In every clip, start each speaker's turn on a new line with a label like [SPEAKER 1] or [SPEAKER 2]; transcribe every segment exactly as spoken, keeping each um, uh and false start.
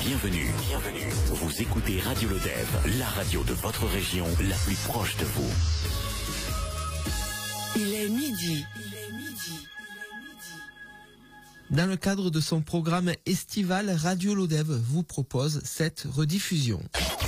[SPEAKER 1] Bienvenue, bienvenue. Vous écoutez Radio Lodève, la radio de votre région, la plus proche de vous.
[SPEAKER 2] Il est midi. Il est midi.
[SPEAKER 3] Dans le cadre de son programme estival, Radio Lodève vous propose cette rediffusion.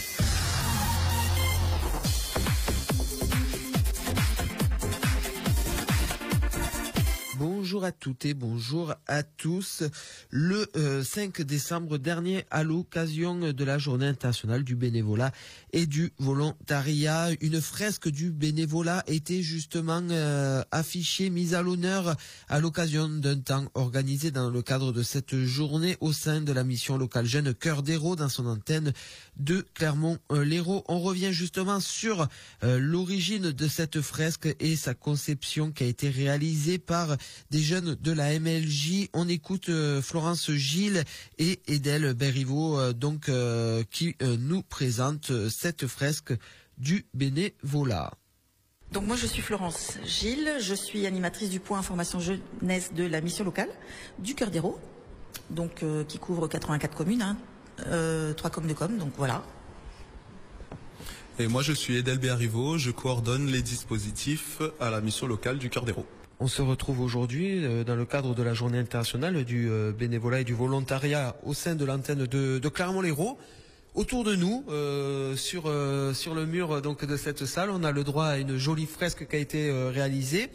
[SPEAKER 3] Bonjour à toutes et bonjour à tous. Le euh, cinq décembre dernier, à l'occasion de la Journée internationale du bénévolat et du volontariat, une fresque du bénévolat était justement euh, affichée, mise à l'honneur à l'occasion d'un temps organisé dans le cadre de cette journée au sein de la mission locale Jeune Cœur d'Hérault dans son antenne de Clermont-Lérault. On revient justement sur euh, l'origine de cette fresque et sa conception qui a été réalisée par des jeunes de la M L J. On écoute euh, Florence Gilles et Edel Berriveau euh, donc euh, qui euh, nous présentent euh, cette fresque du bénévolat.
[SPEAKER 4] Donc moi je suis Florence Gilles, je suis animatrice du point information jeunesse de la mission locale du Cœur d'Hérault, donc euh, qui couvre quatre-vingt-quatre communes, hein, euh, trois com de com, donc voilà.
[SPEAKER 5] Et moi je suis Edel Berriveau, je coordonne les dispositifs à la mission locale du Cœur d'Hérault.
[SPEAKER 3] On se retrouve aujourd'hui euh, dans le cadre de la Journée internationale du euh, bénévolat et du volontariat au sein de l'antenne de, de Clermont-Lérault. Autour de nous, euh, sur euh, sur le mur donc de cette salle, on a le droit à une jolie fresque qui a été euh, réalisée.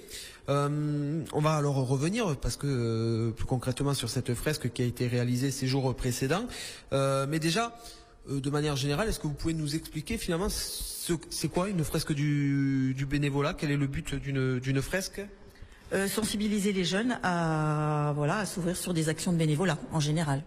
[SPEAKER 3] Euh, on va alors revenir parce que euh, plus concrètement sur cette fresque qui a été réalisée ces jours précédents. Euh, mais déjà, euh, de manière générale, est-ce que vous pouvez nous expliquer finalement ce, c'est quoi une fresque du, du bénévolat? Quel est le but d'une d'une fresque?
[SPEAKER 4] Euh, sensibiliser les jeunes à voilà à s'ouvrir sur des actions de bénévolat en général.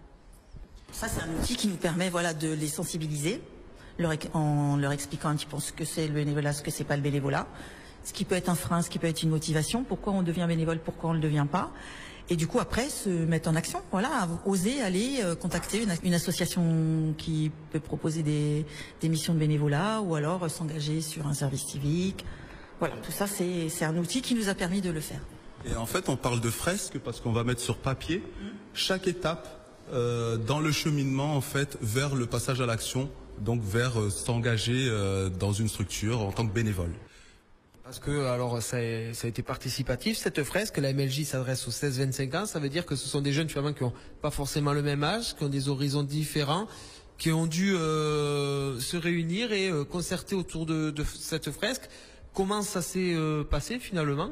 [SPEAKER 4] Ça c'est un outil qui nous permet voilà de les sensibiliser, leur, en leur expliquant un petit peu ce que c'est le bénévolat, ce que c'est pas le bénévolat, ce qui peut être un frein, ce qui peut être une motivation, pourquoi on devient bénévole, pourquoi on ne le devient pas, et du coup après se mettre en action, voilà, oser aller euh, contacter une, une association qui peut proposer des, des missions de bénévolat ou alors euh, s'engager sur un service civique. Voilà, tout ça, c'est, c'est un outil qui nous a permis de le faire.
[SPEAKER 5] Et en fait, on parle de fresque parce qu'on va mettre sur papier mmh. chaque étape euh, dans le cheminement, en fait, vers le passage à l'action, donc vers euh, s'engager euh, dans une structure en tant que bénévole.
[SPEAKER 3] Parce que, alors, ça a, ça a été participatif, cette fresque. La M L J s'adresse aux seize vingt-cinq ans. Ça veut dire que ce sont des jeunes, finalement, qui n'ont pas forcément le même âge, qui ont des horizons différents, qui ont dû euh, se réunir et euh, concerter autour de, de cette fresque. Comment ça s'est euh, passé finalement?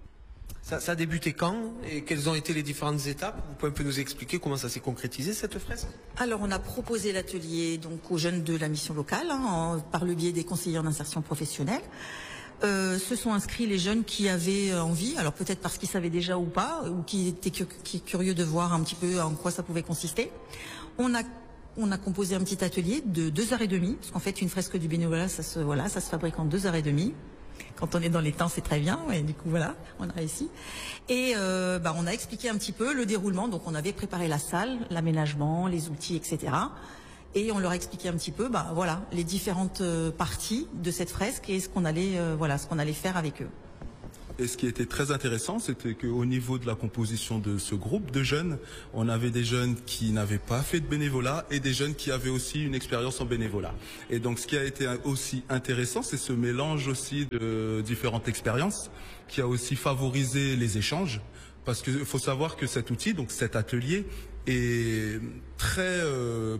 [SPEAKER 3] ça, ça a débuté quand? Et quelles ont été les différentes étapes? Vous pouvez un peu nous expliquer comment ça s'est concrétisé cette fresque?
[SPEAKER 4] Alors on a proposé l'atelier donc aux jeunes de la mission locale hein, en, par le biais des conseillers en insertion professionnelle. Euh, se sont inscrits les jeunes qui avaient envie, alors peut-être parce qu'ils savaient déjà ou pas, ou qui étaient cu- qui, curieux de voir un petit peu en quoi ça pouvait consister. On a On a composé un petit atelier de deux heures et demie, parce qu'en fait une fresque du bénévolat, ça se voilà, ça se fabrique en deux heures et demie. Quand on est dans les temps, c'est très bien. Et du coup, voilà, on a réussi. Et euh, bah, on a expliqué un petit peu le déroulement. Donc, on avait préparé la salle, l'aménagement, les outils, et cetera. Et on leur a expliqué un petit peu, bah voilà, les différentes euh, parties de cette fresque et ce qu'on allait, euh, voilà, ce qu'on allait faire avec eux.
[SPEAKER 5] Et ce qui était très intéressant, c'était qu'au niveau de la composition de ce groupe de jeunes, on avait des jeunes qui n'avaient pas fait de bénévolat et des jeunes qui avaient aussi une expérience en bénévolat. Et donc ce qui a été aussi intéressant, c'est ce mélange aussi de différentes expériences qui a aussi favorisé les échanges. Parce qu'il faut savoir que cet outil, donc cet atelier, est très... Euh,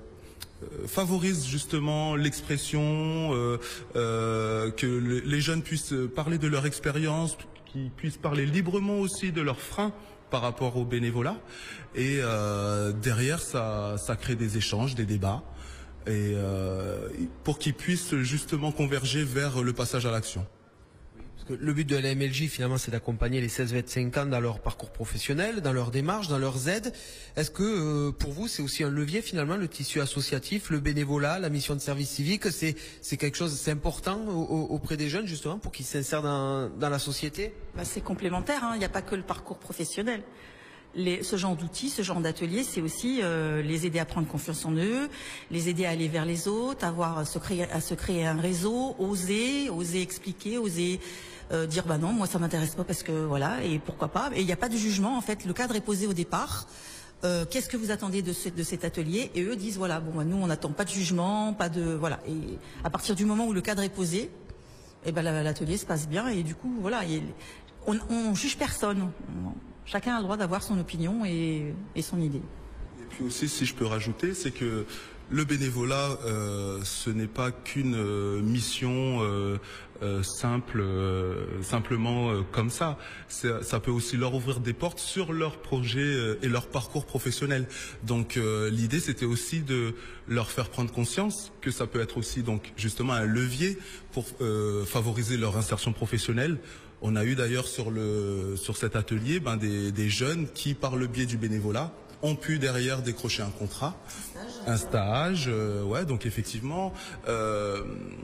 [SPEAKER 5] favorise justement l'expression, euh, euh, que le, les jeunes puissent parler de leur expérience, qu'ils puissent parler librement aussi de leurs freins par rapport au bénévolat. Et euh, derrière, ça, ça crée des échanges, des débats, et euh, pour qu'ils puissent justement converger vers le passage à l'action.
[SPEAKER 3] Parce que le but de la M L J, finalement, c'est d'accompagner les seize vingt-cinq ans dans leur parcours professionnel, dans leur démarche, dans leurs aides. Est-ce que, euh, pour vous, c'est aussi un levier, finalement, le tissu associatif, le bénévolat, la mission de service civique, c'est, c'est quelque chose, c'est important au, au, auprès des jeunes, justement, pour qu'ils s'insèrent dans, dans la société?
[SPEAKER 4] Bah, c'est complémentaire, hein. Il n'y a pas que le parcours professionnel. Les, ce genre d'outils, ce genre d'atelier, c'est aussi euh, les aider à prendre confiance en eux, les aider à aller vers les autres, avoir à se créer, à se créer un réseau, oser, oser expliquer, oser euh, dire bah non, moi ça m'intéresse pas parce que voilà, et pourquoi pas. Et il n'y a pas de jugement en fait. Le cadre est posé au départ. Euh, qu'est-ce que vous attendez de, ce, de cet atelier? Et eux disent voilà, bon, nous on n'attend pas de jugement, pas de voilà. Et à partir du moment où le cadre est posé, et ben l'atelier se passe bien et du coup voilà, il, on, on juge personne. On, chacun a le droit d'avoir son opinion et, et son idée.
[SPEAKER 5] Et puis aussi, si je peux rajouter, c'est que le bénévolat, euh, ce n'est pas qu'une euh, mission euh, euh, simple, euh, simplement euh, comme ça. Ça peut aussi leur ouvrir des portes sur leur projet euh, et leur parcours professionnel. Donc euh, l'idée, c'était aussi de leur faire prendre conscience que ça peut être aussi donc justement un levier pour euh, favoriser leur insertion professionnelle. On a eu d'ailleurs sur le sur cet atelier ben, des, des jeunes qui, par le biais du bénévolat, ont pu derrière décrocher un contrat, un stage, euh, ouais, donc effectivement, euh,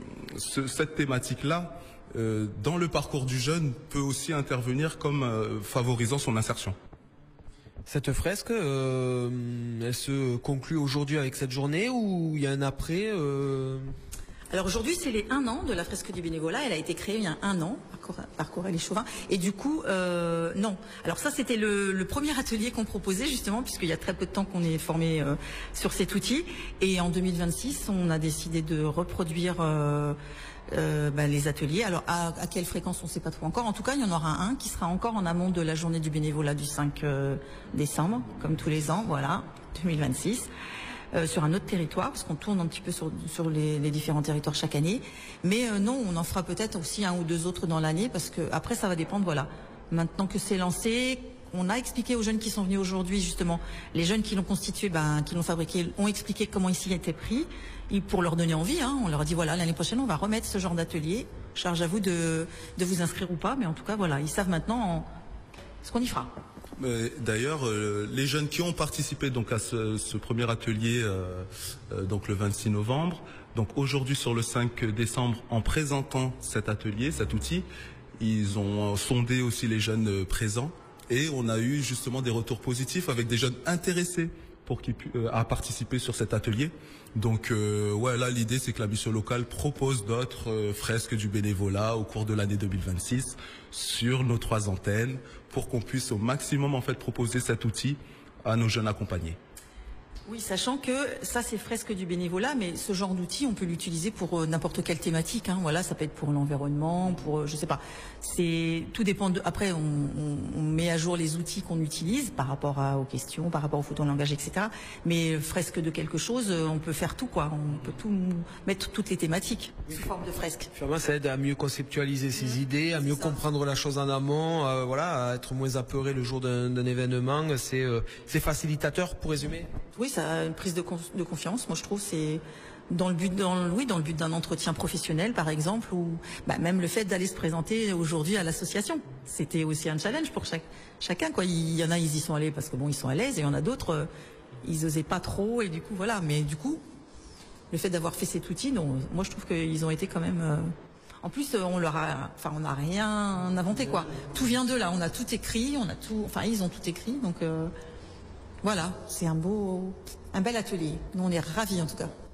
[SPEAKER 5] ce, cette thématique-là, euh, dans le parcours du jeune, peut aussi intervenir comme euh, favorisant son insertion.
[SPEAKER 3] Cette fresque, euh, elle se conclut aujourd'hui avec cette journée ou il y a un après euh...
[SPEAKER 4] Alors aujourd'hui, c'est les un an de la fresque du bénévolat. Elle a été créée il y a un an par Coralie Chauvin. Et du coup, euh, non. Alors ça, c'était le, le premier atelier qu'on proposait justement, puisqu'il y a très peu de temps qu'on est formé euh, sur cet outil. Et en deux mille vingt-six, on a décidé de reproduire euh, euh, bah, les ateliers. Alors à, à quelle fréquence, on ne sait pas trop encore. En tout cas, il y en aura un qui sera encore en amont de la journée du bénévolat du cinq décembre, comme tous les ans. Voilà, deux mille vingt-six. Euh, sur un autre territoire, parce qu'on tourne un petit peu sur, sur les, les différents territoires chaque année. Mais euh, non, on en fera peut-être aussi un ou deux autres dans l'année, parce que après ça va dépendre, voilà. Maintenant que c'est lancé, on a expliqué aux jeunes qui sont venus aujourd'hui, justement, les jeunes qui l'ont constitué, ben, qui l'ont fabriqué, ont expliqué comment ils s'y étaient pris, et pour leur donner envie, hein, on leur a dit, voilà, l'année prochaine, on va remettre ce genre d'atelier. Charge à vous de, de vous inscrire ou pas, mais en tout cas, voilà, ils savent maintenant en, ce qu'on y fera.
[SPEAKER 5] D'ailleurs, euh, les jeunes qui ont participé donc à ce, ce premier atelier, euh, euh, donc le vingt-six novembre, donc aujourd'hui sur le cinq décembre, en présentant cet atelier, cet outil, ils ont sondé aussi les jeunes présents et on a eu justement des retours positifs avec des jeunes intéressés pour qui euh, à participer sur cet atelier. Donc euh, ouais, là l'idée c'est que la mission locale propose d'autres euh, fresques du bénévolat au cours de l'année deux mille vingt-six sur nos trois antennes pour qu'on puisse au maximum en fait proposer cet outil à nos jeunes accompagnés.
[SPEAKER 4] Oui, sachant que ça c'est fresque du bénévolat, mais ce genre d'outil on peut l'utiliser pour euh, n'importe quelle thématique. Hein. Voilà, ça peut être pour l'environnement, pour euh, je sais pas. C'est tout dépend de. Après, on, on, on met à jour les outils qu'on utilise par rapport à, aux questions, par rapport au photo langage, et cetera. Mais fresque de quelque chose, on peut faire tout quoi. On peut tout mettre toutes les thématiques sous forme de fresque.
[SPEAKER 3] Finalement, ça aide à mieux conceptualiser ses mmh, idées, à mieux comprendre la chose en amont, euh, voilà, à être moins apeuré le jour d'un événement. C'est euh, c'est facilitateur pour résumer.
[SPEAKER 4] Oui, ça a une prise de, con de confiance. Moi, je trouve c'est dans le but, dans, oui, dans le but d'un entretien professionnel, par exemple, ou bah, même le fait d'aller se présenter aujourd'hui à l'association. C'était aussi un challenge pour chaque, chacun. Quoi. Il y en a, ils y sont allés parce que bon, ils sont à l'aise, et il y en a d'autres, euh, ils osaient pas trop, et du coup, voilà. Mais du coup, le fait d'avoir fait cet outil, non, moi, je trouve qu'ils ont été quand même. Euh, en plus, on leur a, enfin, on n'a rien inventé, quoi. Tout vient de là. On a tout écrit, on a tout, enfin, ils ont tout écrit, donc. Euh, Voilà, c'est un beau, un bel atelier. Nous, on est ravis en tout cas.